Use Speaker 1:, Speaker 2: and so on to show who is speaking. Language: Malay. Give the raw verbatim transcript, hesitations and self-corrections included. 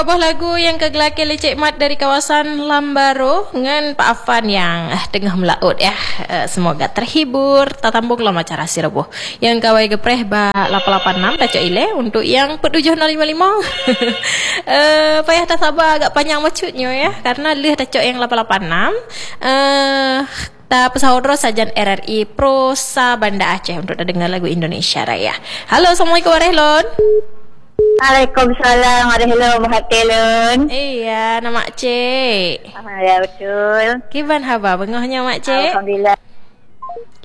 Speaker 1: Sebuah lagu yang kegelakir Lecek Mat dari kawasan Lambaro dengan Pak Afan yang eh, tengah melaut ya. Uh, semoga terhibur. Tatambung lah macam rasi rebuh. Yang kawai gepreh ba lapan lapan enam tacok ile untuk yang tujuh nol lima lima. uh, payah tak sabar agak panjang macutnya ya karena leh tacok yang lapan lapan enam. Uh, Ta pesaudara sajan R R I Prosa Banda Aceh untuk dengar lagu Indonesia Raya. Halo, Assalamualaikum warahmatullahi wabarakatuh.
Speaker 2: Waalaikumsalam warahmatullahi wabarakatuh.
Speaker 1: Iya, nama Cik.
Speaker 2: Ah, ya betul.
Speaker 1: Kiban haba bengahnya Mak Cik?
Speaker 2: Alhamdulillah.